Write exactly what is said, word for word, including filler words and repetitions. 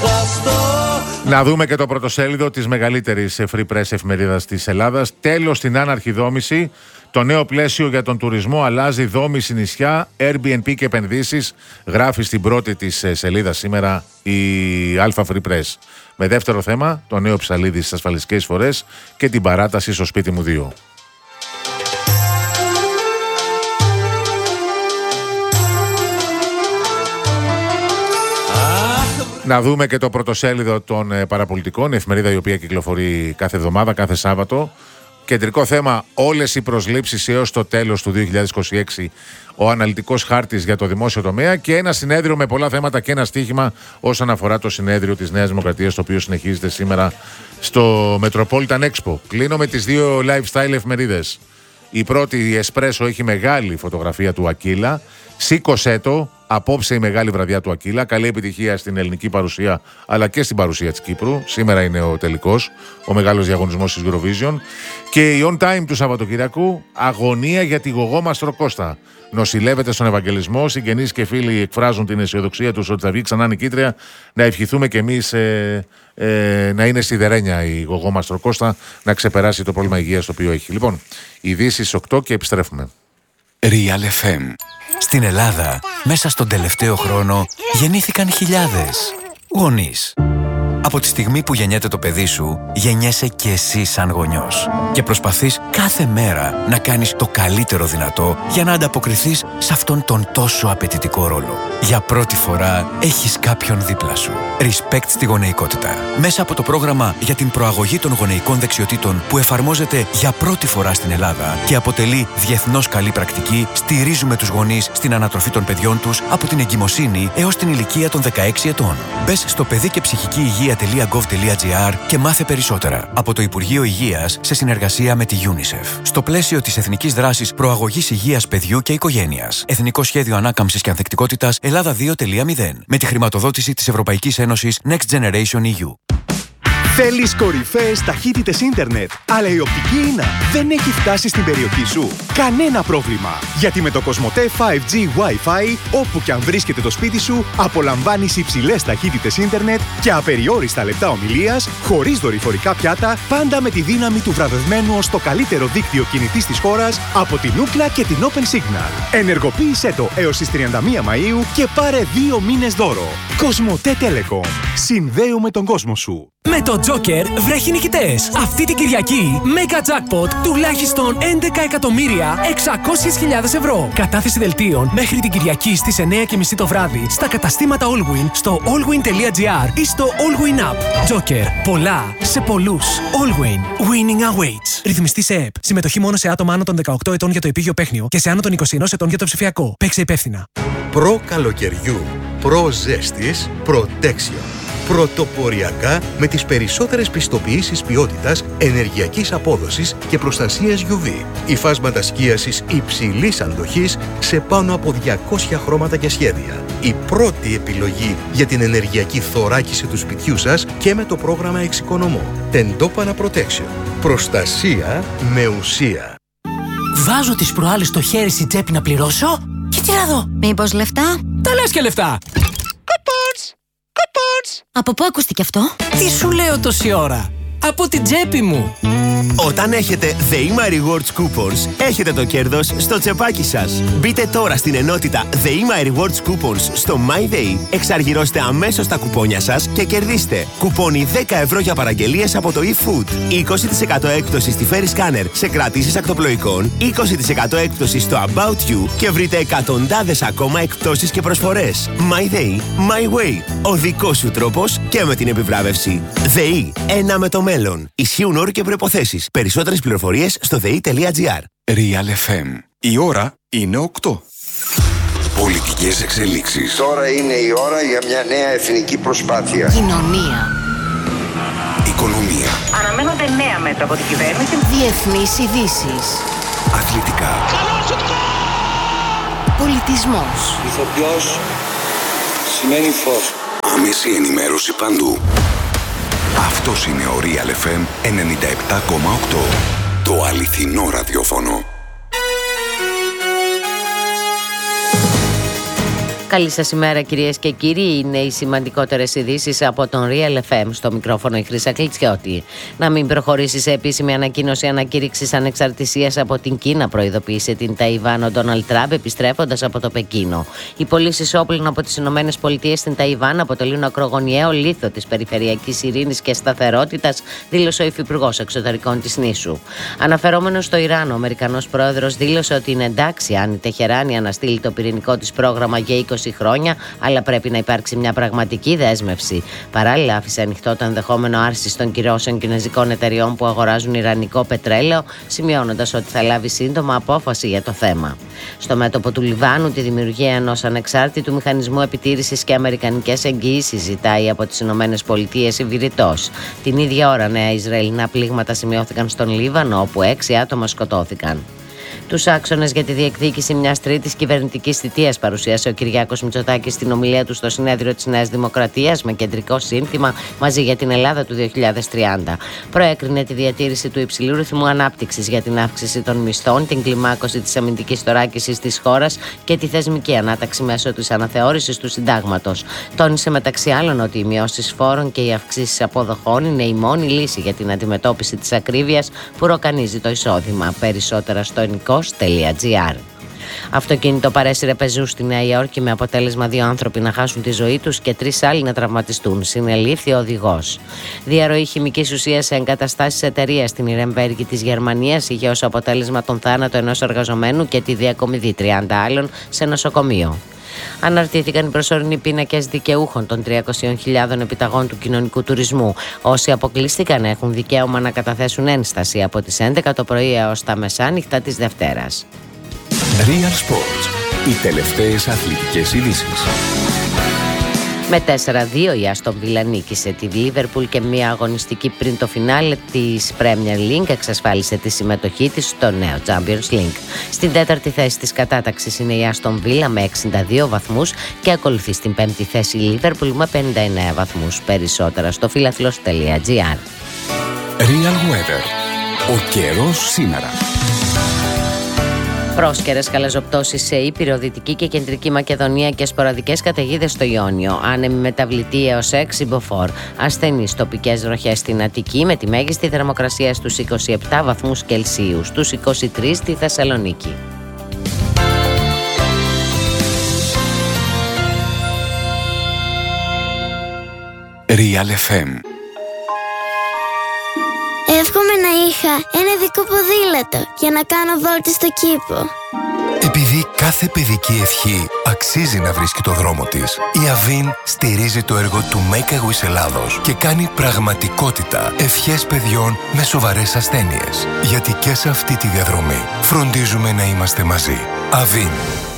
Να δούμε και το πρωτοσέλιδο της μεγαλύτερης free press εφημερίδας της Ελλάδας. Τέλος στην άναρχη δόμηση. Το νέο πλαίσιο για τον τουρισμό αλλάζει δόμηση νησιά, Airbnb και επενδύσεις. Γράφει στην πρώτη της σελίδα σήμερα η Αλφα Free Press. Με δεύτερο θέμα, το νέο ψαλίδι στις ασφαλιστικές φορές και την παράταση στο σπίτι μου δύο. Να δούμε και το πρωτοσέλιδο των ε, παραπολιτικών, εφημερίδα η οποία κυκλοφορεί κάθε εβδομάδα, κάθε Σάββατο. Κεντρικό θέμα, όλες οι προσλήψεις έως το τέλος του δύο χιλιάδες είκοσι έξι, ο αναλυτικός χάρτης για το δημόσιο τομέα και ένα συνέδριο με πολλά θέματα και ένα στοίχημα όσον αφορά το συνέδριο της Νέας Δημοκρατίας, το οποίο συνεχίζεται σήμερα στο Metropolitan Expo. Κλείνω με τις δύο lifestyle εφημερίδες. Η πρώτη, η Espresso, έχει μεγάλη φωτογραφία του Ακίλα. Σήκωσέ το, απόψε η μεγάλη βραδιά του Ακίλα. Καλή επιτυχία στην ελληνική παρουσία αλλά και στην παρουσία της Κύπρου. Σήμερα είναι ο τελικός, ο μεγάλος διαγωνισμός της Eurovision. Και η On Time του Σαββατοκυριακού, αγωνία για τη Γογό Μαστροκώστα. Νοσηλεύεται στον Ευαγγελισμό. Συγγενείς και φίλοι εκφράζουν την αισιοδοξία τους ότι θα βγει ξανά νικήτρια. Να ευχηθούμε κι εμείς ε, ε, να είναι σιδερένια η Γογό Μαστροκώστα, να ξεπεράσει το πρόβλημα υγείας το οποίο έχει. Λοιπόν, ειδήσεις οκτώ και επιστρέφουμε. Real εφ εμ. Στην Ελλάδα, μέσα στον τελευταίο χρόνο, γεννήθηκαν χιλιάδες γονείς. Από τη στιγμή που γεννιέται το παιδί σου, γεννιέσαι και εσύ σαν γονιός. Και προσπαθείς κάθε μέρα να κάνεις το καλύτερο δυνατό για να ανταποκριθείς σε αυτόν τον τόσο απαιτητικό ρόλο. Για πρώτη φορά έχεις κάποιον δίπλα σου. Respect στη γονεϊκότητα. Μέσα από το πρόγραμμα για την προαγωγή των γονεϊκών δεξιοτήτων που εφαρμόζεται για πρώτη φορά στην Ελλάδα και αποτελεί διεθνώς καλή πρακτική, στηρίζουμε τους γονείς στην ανατροφή των παιδιών τους από την εγκυμοσύνη έως την ηλικία των δεκαέξι ετών. Μπες στο παιδί και ψυχική υγεία .gov.gr και μάθε περισσότερα από το Υπουργείο Υγείας σε συνεργασία με τη UNICEF. Στο πλαίσιο της Εθνικής Δράσης Προαγωγής Υγείας Παιδιού και Οικογένειας. Εθνικό Σχέδιο Ανάκαμψης και Ανθεκτικότητας Ελλάδα δύο κόμμα μηδέν. Με τη χρηματοδότηση της Ευρωπαϊκής Ένωσης Next Generation ι γιου. Θέλεις κορυφαίες ταχύτητες ίντερνετ, αλλά η οπτική ίνα δεν έχει φτάσει στην περιοχή σου? Κανένα πρόβλημα! Γιατί με το Κοσμοτέ φάιβ τζι Wi-Fi, όπου και αν βρίσκεται το σπίτι σου, απολαμβάνεις υψηλές ταχύτητες ίντερνετ και απεριόριστα λεπτά ομιλίας, χωρίς δορυφορικά πιάτα, πάντα με τη δύναμη του βραβευμένου ως το καλύτερο δίκτυο κινητής της χώρας από την Ookla και την Open Signal. Ενεργοποίησέ το έως τις τριάντα μία Μαΐου και πάρε δύο μήνες δώρο. Κοσμοτέ Telecom. Συνδέουμε τον κόσμο σου. Με το Joker βρέχει νικητές. Αυτή την Κυριακή, Mega Jackpot τουλάχιστον έντεκα εκατομμύρια εξακόσιες χιλιάδες ευρώ. Κατάθεση δελτίων μέχρι την Κυριακή στις εννιά και μισή το βράδυ στα καταστήματα Allwyn, στο allwyn.gr ή στο Allwyn App. Joker. Πολλά σε πολλούς. Allwyn. Winning awaits. Ρυθμιστή σε ΕΠ. Συμμετοχή μόνο σε άτομα άνω των δεκαοκτώ ετών για το επίγειο παίχνιο και σε άνω των είκοσι ενός ετών για το ψηφιακό. Παίξε υπεύθυνα. Προ καλοκαιριού. Προ ζέστης. Protection. Πρωτοποριακά με τις περισσότερες πιστοποιήσεις ποιότητας, ενεργειακής απόδοσης και προστασίας γιου βι. Υφάσματα σκίασης υψηλής αντοχής σε πάνω από διακόσια χρώματα και σχέδια. Η πρώτη επιλογή για την ενεργειακή θωράκιση του σπιτιού σας και με το πρόγραμμα Εξοικονομώ. Τεντόπανα Protection. Προστασία με ουσία. Βάζω τις προάλλες στο χέρι στην τσέπη να πληρώσω και τι να δω. Μήπως λεφτά? Τα λες και λεφτά. Από πού ακούστηκε αυτό? Τι σου λέω τόση ώρα? Από την τσέπη μου. Όταν έχετε ΔΕΗΜΑ Rewards Coupons, έχετε το κέρδος στο τσεπάκι σας. Μπείτε τώρα στην ενότητα ΔΕΗΜΑ Rewards Coupons στο MyDay, εξαργυρώστε αμέσως τα κουπόνια σας και κερδίστε κουπόνι δέκα ευρώ για παραγγελίες από το eFood, είκοσι τοις εκατό έκπτωση στη Ferry Scanner σε κρατήσεις ακτοπλοϊκών, είκοσι τοις εκατό έκπτωση στο About You και βρείτε εκατοντάδες ακόμα εκπτώσεις και προσφορές. MyDay, My Way. Ο δικός σου τρόπος και με την επιβράβευση. ΔΕΗ. Ένα με το μέλλον. Ισχύουν όροι και προϋποθέσεις. Περισσότερες πληροφορίες στο δε ι.gr. Real εφ εμ. Η ώρα είναι οκτώ. Πολιτικές εξελίξεις. Τώρα είναι η ώρα για μια νέα εθνική προσπάθεια. Κοινωνία. Οικονομία. Αναμένονται νέα μέτρα από την κυβέρνηση. Διεθνείς ειδήσεις. Αθλητικά. Πολιτισμός. Ηθοποιός σημαίνει φως. Άμεση ενημέρωση παντού. Αυτός είναι ο Real εφ εμ ενενήντα επτά κόμμα οκτώ. Το αληθινό ραδιόφωνο. Καλή σας ημέρα κυρίες και κύριοι. Είναι οι σημαντικότερες ειδήσεις από τον Real εφ εμ. Στο μικρόφωνο η Χρύσα Κλιτσιώτη. Να μην προχωρήσει σε επίσημη ανακοίνωση ανακήρυξης ανεξαρτησίας από την Κίνα, προειδοποίησε την Ταϊβάν ο Ντόναλντ Τραμπ επιστρέφοντας από το Πεκίνο. Οι πωλήσεις όπλων από τις ΗΠΑ στην Ταϊβάν αποτελούν ακρογωνιαίο λίθο της περιφερειακής ειρήνης και σταθερότητας, δήλωσε ο Υφυπουργός Εξωτερικών της νήσου. Αναφερόμενος στο Ιράν, ο Αμερικανός πρόεδρος δήλωσε ότι είναι εντάξει αν η Τεχεράνη αναστείλει το πυρηνικό της πρόγραμμα για είκοσι χρόνια, αλλά πρέπει να υπάρξει μια πραγματική δέσμευση. Παράλληλα, άφησε ανοιχτό το ενδεχόμενο άρσης των κυρώσεων κινέζικων εταιριών που αγοράζουν ιρανικό πετρέλαιο, σημειώνοντας ότι θα λάβει σύντομα απόφαση για το θέμα. Στο μέτωπο του Λιβάνου, τη δημιουργία ενός ανεξάρτητου μηχανισμού επιτήρησης και αμερικανικές εγγυήσεις ζητάει από τις ΗΠΑ η Βηρητός. Την ίδια ώρα, νέα Ισραηλινά πλήγματα σημειώθηκαν στον Λίβανο, όπου έξι άτομα σκοτώθηκαν. Τους άξονες για τη διεκδίκηση μιας τρίτης κυβερνητικής θητείας παρουσίασε ο Κυριάκος Μητσοτάκης στην ομιλία του στο συνέδριο της Νέας Δημοκρατίας με κεντρικό σύνθημα «Μαζί για την Ελλάδα του δύο χιλιάδες τριάντα». Προέκρινε τη διατήρηση του υψηλού ρυθμού ανάπτυξης για την αύξηση των μισθών, την κλιμάκωση της αμυντικής θωράκισης της χώρας και τη θεσμική ανάταξη μέσω της αναθεώρησης του συντάγματος. Τόνισε μεταξύ άλλων ότι οι μειώσεις φόρων και οι αυξήσεις αποδοχών είναι η μόνη λύση για την αντιμετώπιση της ακρίβειας που ροκανίζει το εισόδημα. Περισσότερα στο eniko.gr. Αυτοκίνητο παρέσυρε πεζού στη Νέα Υόρκη με αποτέλεσμα δύο άνθρωποι να χάσουν τη ζωή τους και τρεις άλλοι να τραυματιστούν. Συνελήφθη ο οδηγός. Διαρροή χημικής ουσίας σε εγκαταστάσεις εταιρείας στην Ιρεμβέργη της Γερμανίας είχε ως αποτέλεσμα τον θάνατο ενός εργαζομένου και τη διακομιδή τριάντα άλλων σε νοσοκομείο. Αναρτήθηκαν οι προσωρινοί πίνακες δικαιούχων των τριακόσιες χιλιάδες επιταγών του κοινωνικού τουρισμού. Όσοι αποκλείστηκαν έχουν δικαίωμα να καταθέσουν ένσταση από τις έντεκα το πρωί έως τα μεσάνυχτα της Δευτέρας. Real Sports. Οι τελευταίες αθλητικές ειδήσεις. Με τέσσερα δύο η Άστον Βίλα νίκησε τη Λίβερπουλ και μία αγωνιστική πριν το φινάλε της Premier League εξασφάλισε τη συμμετοχή της στο νέο Champions League. Στην τέταρτη θέση της κατάταξης είναι η Άστον Βίλα με εξήντα δύο βαθμούς και ακολουθεί στην πέμπτη θέση η Λίβερπουλ με πενήντα εννέα βαθμούς. Περισσότερα στο φιλαθλός.gr. Real Weather. Ο καιρός σήμερα. Πρόσκαιρες χαλαζοπτώσεις σε Ήπειρο, Δυτική και Κεντρική Μακεδονία και σποραδικές καταιγίδες στο Ιόνιο. Άνεμη μεταβλητή έως έξι μποφόρ. Ασθενείς τοπικές βροχές στην Αττική με τη μέγιστη θερμοκρασία στους είκοσι επτά βαθμούς Κελσίου, στους είκοσι τρεις στη Θεσσαλονίκη. Real εφ εμ. Εύχομαι να είχα ένα δικό ποδήλατο για να κάνω βόλτες στο κήπο. Επειδή κάθε παιδική ευχή αξίζει να βρίσκει το δρόμο της, η Αβίν στηρίζει το έργο του Make a Wish Ελλάδος και κάνει πραγματικότητα ευχές παιδιών με σοβαρές ασθένειες. Γιατί και σε αυτή τη διαδρομή φροντίζουμε να είμαστε μαζί. Αβίν.